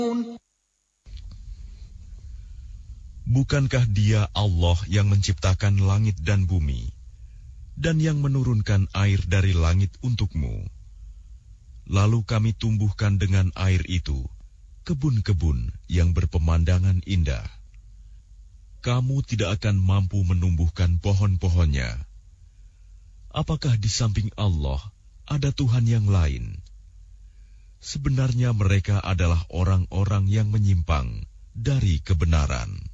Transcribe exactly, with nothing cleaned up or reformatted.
Bukankah Dia Allah yang menciptakan langit dan bumi, dan yang menurunkan air dari langit untukmu? Lalu kami tumbuhkan dengan air itu kebun-kebun yang berpemandangan indah. Kamu tidak akan mampu menumbuhkan pohon-pohonnya. Apakah di samping Allah ada Tuhan yang lain? Sebenarnya mereka adalah orang-orang yang menyimpang dari kebenaran.